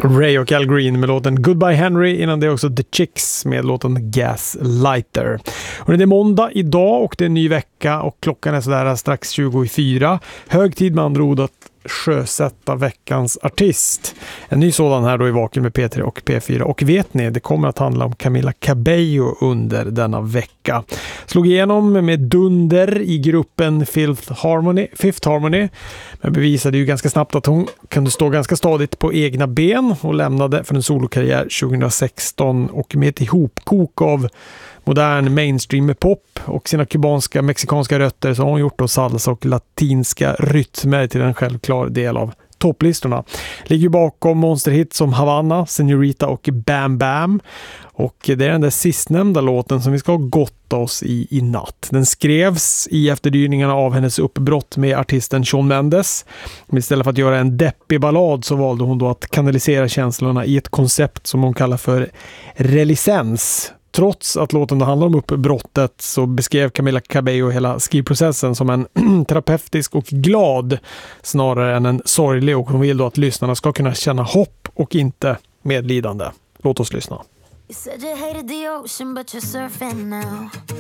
Ray och Al Green med låten Goodbye Henry, innan det också The Chicks med låten Gaslighter. Och det är måndag idag och det är en ny vecka och klockan är sådär strax 24. Hög tid med andra ord att sjösätta veckans artist. En ny sådan här då i Vaken med P3 och P4. Och vet ni, det kommer att handla om Camila Cabello under denna vecka. Slog igenom med dunder i gruppen Fifth Harmony. Men bevisade ju ganska snabbt att hon kunde stå ganska stadigt på egna ben och lämnade för en solokarriär 2016 och med ett ihopkok av modern mainstream pop och sina kubanska, mexikanska rötter så har hon gjort då salsa och latinska rytmer till en självklar del av topplistorna. Ligger bakom monsterhits som Havana, Senorita och Bam Bam. Och det är den där sistnämnda låten som vi ska ha gotta oss i natt. Den skrevs i efterdyrningarna av hennes uppbrott med artisten Shawn Mendes. Men istället för att göra en deppig ballad så valde hon då att kanalisera känslorna i ett koncept som hon kallar för relicens. Trots att låten handlar om uppbrottet så beskrev Camila Cabello hela skrivprocessen som en terapeutisk och glad snarare än en sorglig, och hon vill då att lyssnarna ska kunna känna hopp och inte medlidande. Låt oss lyssna. You said you hated the ocean but you're surfing now.